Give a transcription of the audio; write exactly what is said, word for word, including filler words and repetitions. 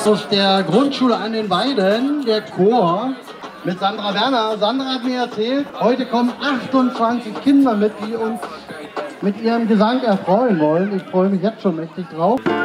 Aus der Grundschule an den Weiden, der Chor mit Sandra Werner. Sandra hat mir erzählt, heute kommen achtundzwanzig Kinder mit, die uns mit ihrem Gesang erfreuen wollen. Ich freue mich jetzt schon mächtig drauf.